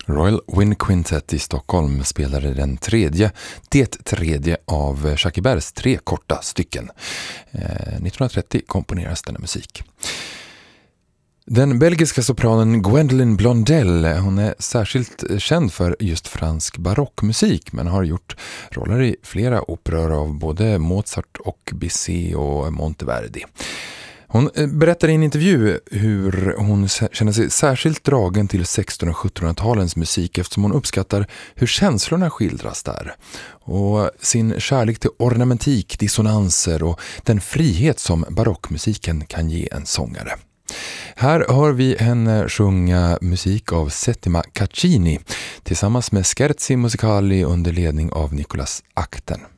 Royal Wind Quintet i Stockholm spelade det tredje av Jacques Iberts 3 korta stycken. 1930 komponeras denna musik. Den belgiska sopranen Gwendoline Blondel, hon är särskilt känd för just fransk barockmusik men har gjort roller i flera operor av både Mozart och Bizet och Monteverdi. Hon berättar i en intervju hur hon känner sig särskilt dragen till 1600- och 1700-talens musik eftersom hon uppskattar hur känslorna skildras där och sin kärlek till ornamentik, dissonanser och den frihet som barockmusiken kan ge en sångare. Här hör vi henne sjunga musik av Settima Caccini tillsammans med Scherzi Musicali under ledning av Nicolas Achten.